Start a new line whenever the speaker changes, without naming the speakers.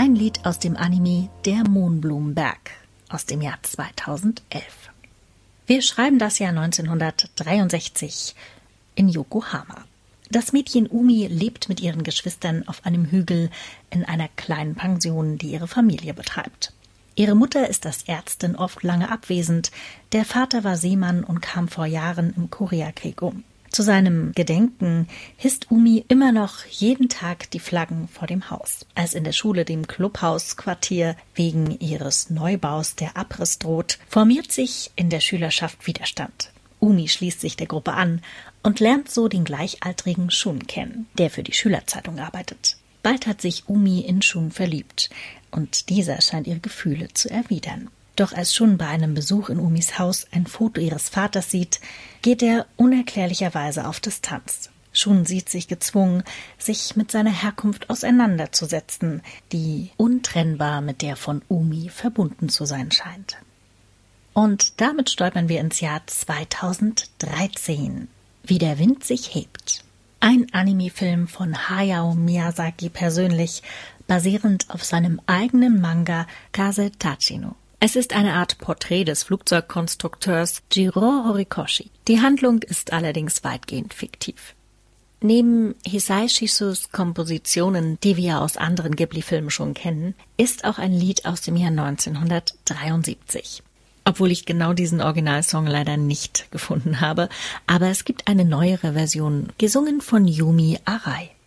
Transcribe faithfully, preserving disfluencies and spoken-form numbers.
ein Lied aus dem Anime Der Mohnblumenberg aus dem Jahr zweitausendelf. Wir schreiben das Jahr neunzehnhundertdreiundsechzig in Yokohama. Das Mädchen Umi lebt mit ihren Geschwistern auf einem Hügel in einer kleinen Pension, die ihre Familie betreibt. Ihre Mutter ist als Ärztin oft lange abwesend, der Vater war Seemann und kam vor Jahren im Koreakrieg um. Zu seinem Gedenken hisst Umi immer noch jeden Tag die Flaggen vor dem Haus. Als in der Schule, dem Clubhausquartier, wegen ihres Neubaus der Abriss droht, formiert sich in der Schülerschaft Widerstand. Umi schließt sich der Gruppe an und lernt so den gleichaltrigen Shun kennen, der für die Schülerzeitung arbeitet. Bald hat sich Umi in Shun verliebt und dieser scheint ihre Gefühle zu erwidern. Doch als Shun bei einem Besuch in Umis Haus ein Foto ihres Vaters sieht, geht er unerklärlicherweise auf Distanz. Shun sieht sich gezwungen, sich mit seiner Herkunft auseinanderzusetzen, die untrennbar mit der von Umi verbunden zu sein scheint. Und damit stolpern wir ins Jahr zweitausenddreizehn, wie der Wind sich hebt. Ein Anime-Film von Hayao Miyazaki persönlich, basierend auf seinem eigenen Manga Kase Tachino. Es ist eine Art Porträt des Flugzeugkonstrukteurs Jiro Horikoshi. Die Handlung ist allerdings weitgehend fiktiv. Neben Hisai Shizus Kompositionen, die wir aus anderen Ghibli-Filmen schon kennen, ist auch ein Lied aus dem Jahr neunzehnhundertdreiundsiebzig. Obwohl ich genau diesen Originalsong leider nicht gefunden habe, aber es gibt eine neuere Version, gesungen von Yumi Arai.